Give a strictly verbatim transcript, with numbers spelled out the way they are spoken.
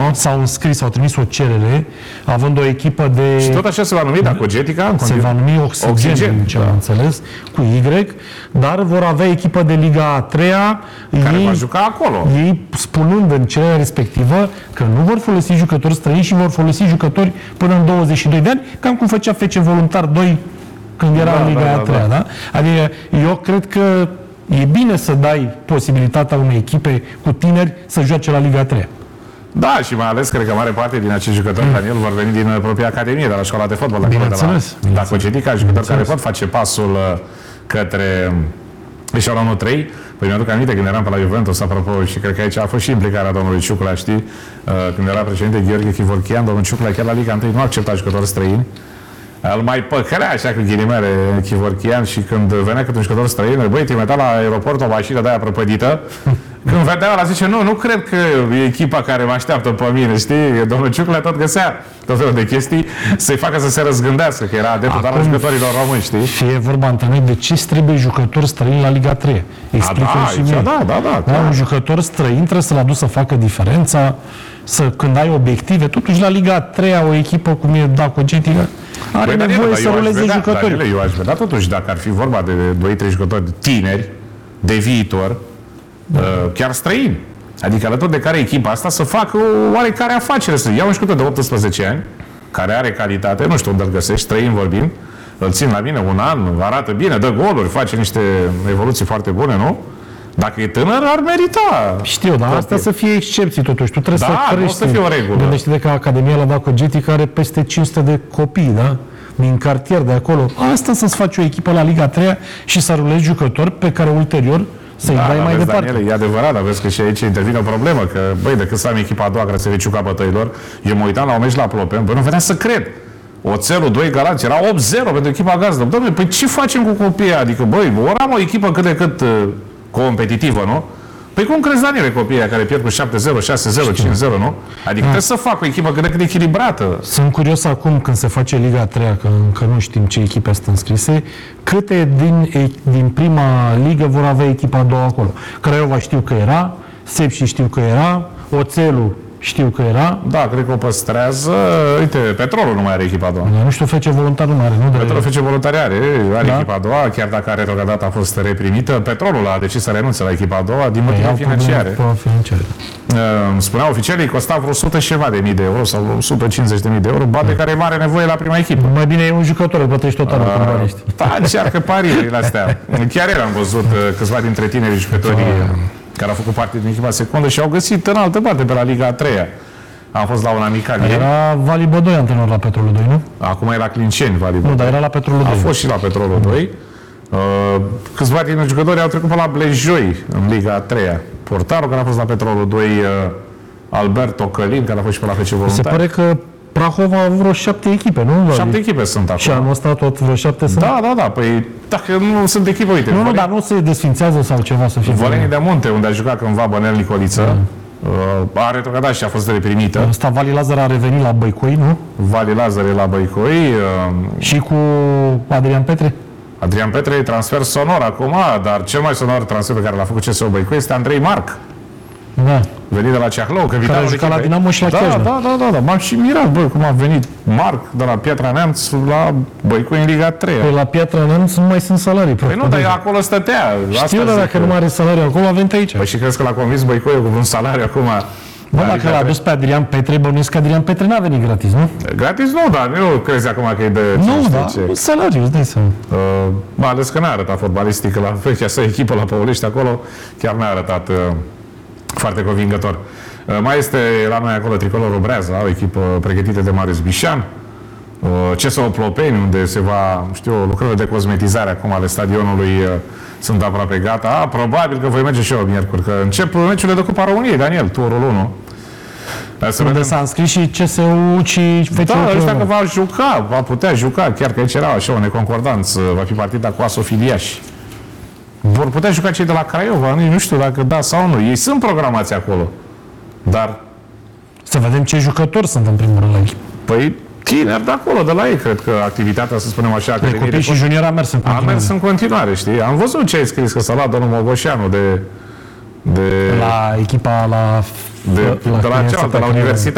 s-au înscris, s-au trimis o cerere, având o echipă de... Și tot așa se va numi Dacogetica? Se va numi Oxigen, Oxigen din ce da. am înțeles, cu Y, dar vor avea echipă de Liga a treia. Care ei, va juca acolo. Ei spunând în cererea respectivă că nu vor folosi jucători străini și vor folosi jucători până în douăzeci și doi de ani, cam cum făcea F C Voluntar doi când era da, în Liga da, a treia. Da, da. Da? Adică eu cred că e bine să dai posibilitatea unei echipe cu tineri să joace la Liga a treia. Da, și mai ales cred că mare parte din acești jucători, mm. Daniel, vor veni din propria academie, de la școala de fotbal, de acolo, de la Dacogetica, jucători care pot face pasul către eșalonul trei. Păi mi-aduc aminte când eram pe la Juventus, apropo, și cred că aici a fost și implicarea domnului Ciuclea, știi? Când era președinte Gheorghe Chivorchian, domnul Ciuclea chiar la Liga unu nu accepta jucători străini. Îl mai păcărea așa cu ghilimele Chivorchian și când venea câte un jucător străin, băi, trimitea la aeroport o mașină de-aia prăpădită. Când vedea ăla zice, nu, nu cred că e echipa care mă așteaptă pe mine, știi? Domnul Ciuclea tot găsea tot felul de chestii să-i facă să se răzgândească, că era adeptul doar la jucătorilor români, știi? Fie vorba între noi, de ce trebuie jucători străini la Liga a treia? Explică-mi și mie. Da, da, da, da. Un jucător străin trebuie să-l aduci să facă diferența, să, când ai obiective, totuși la Liga a treia o echipă cum e Dacogetica are Băi, nevoie să ruleze jucători. Daniele, eu aș vedea totuși dacă ar fi vorba de doi trei jucători tineri, de viitor, da. Chiar străini. Adică alături de care echipa asta să facă o oarecare afacere. Să ia un jucător de optsprezece ani, care are calitate, nu știu unde îl găsești, străin vorbind, îl țin la mine un an, arată bine, dă goluri, face niște evoluții foarte bune, nu? Dacă e tânăr, ar merita. Știu, dar asta să fie excepții totuși. Tu trebuie da, să crești. Da, să fie o regulă. Gândește-te că Academia la Dacogetica are peste cinci sute de copii, da? Din cartier de acolo. Asta să-ți faci o echipă la Liga a treia și să rulezi jucători pe care ulterior să-i da, dai mai vezi, departe. Daniele, e adevărat, dar vezi că și aici intervine o problemă, că, băi, decât să am echipa a doua care se veciuca bătăilor, eu mă uitam la un meci la Plopeni, băi, nu veneam să cred. Oțelul, doi Galați, era opt zero pentru echipa gazdă. Doamne, păi ce facem cu copiii? Adică, băi, ori am o echipă cât de cât uh, competitivă, nu? Păi cum crezi, Daniele, copiii care pierd cu șapte zero, șase zero, cinci zero, nu? Adică da. Trebuie să facă o echipă cât de cât echilibrată. Sunt curios acum când se face Liga a treia, că încă nu știm ce echipe sunt înscrise, câte din, din prima ligă vor avea echipa a doua acolo. Craiova știu că era, Sepsi știu că era, Oțelul știu că era. Da, cred că o păstrează. Uite, Petrolul nu mai are echipa a doua. Nu știu, F C Voluntar nu mai are. Nu? Petrolul F C Voluntar are, are da? echipa a doua, chiar dacă are retrogradată a fost reprimită. Petrolul a decis să renunțe la echipa a doua din motive financiare. financiare. Spunea oficialii că costa vreo o sută și ceva de mii de euro sau o sută cincizeci de mii de euro, bani de care are nevoie la prima echipă. Mai bine e un jucător, îl plătești tot anul cu banii ăștia. Da, încearcă pariurile astea. Chiar era, am văzut câțiva dintre tinerii jucătorii care au făcut parte din echipa secundă și au găsit în altă parte pe la Liga a treia. Am fost la un amical. Era Vali Bădoi antrenor la Petrolul doi, nu? Acum e la Clinceni, Vali Bădoi. Nu, dar era la Petrolul doi. A fost și la Petrolul doi. Uh, câțiva dintre jucători au trecut pe la Blejoi, în Liga a treia. Portarul, care a fost la Petrolul doi, uh, Alberto Călin, care a fost și pe la F C Voluntar. Se pare că Prahova a vreo șapte echipe, nu? Șapte echipe sunt acum. Și anul ăsta tot vreo șapte sunt? Da, da, da. Păi dacă nu sunt echipe, uite. Nu, nu, dar nu se desfințează sau ceva să fie. Vălenii de Munte, unde a jucat cândva Bănel Nicoliță, mm. uh, a retrogradat și a fost reprimită. Ăsta Vali Lazar a revenit la Băicoi, nu? Vali Lazar e la Băicoi. Uh, și cu Adrian Petre? Adrian Petre e transfer sonor acum, dar cel mai sonor transfer pe care l-a făcut C S O Băicoi este Andrei Marc. Da. Venit de la Ceahlău, că care a jucat la Dinamo și la da, Chiajna. Da, da, da, da. M-am și mirat, bă, cum a venit Marc de la Piatra Neamț la Băicoi în Liga a treia. Păi la Piatra Neamț nu mai sunt salarii. Păi nu, dar acolo stătea. Știu, dar dacă nu mai are salariu acolo, a venit aici. Păi și crezi că l-a convins Băicoiul cu un salariu acum? Bă, dacă l-a dus pe Adrian Petre, bănuiesc că Adrian Petre n-a venit gratis, nu? Gratis nu, dar nu crezi acum că e de... Nu, da, un salariu, îți dai seama. Uh, mai ales că n-a arătat fotbalistică la vechea sa echipă la Păulești acolo, chiar n-a arătat uh, foarte convingător. Uh, mai este la noi acolo Tricolorul Breaza, o echipă pregătită de Marius Bișan. Uh, C S O Plopeni, unde se va, știu, lucrările de cosmetizare acum ale stadionului uh, sunt aproape gata. A, probabil că voi merge și eu miercuri, că încep meciurile de Cupa României, Daniel, turul unu. Să unde s-a înscris și C S U și F C U. Da, ăștia că va juca, va putea juca, chiar că aici era așa o neconcordanță, va fi partida cu Asofiliași. Vor putea juca cei de la Craiova, nu știu dacă da sau nu. Ei sunt programați acolo, dar... Să vedem ce jucători sunt în primul rând la echipă. Păi, tineri de acolo, de la ei, cred că activitatea, să spunem așa, de copii și junior a mers în continuare. A mers în continuare, știi? Am văzut ce ai scris, că s-a luat domnul Mogoșeanu de... de la echipa la... de, de la cealaltă, la universitate.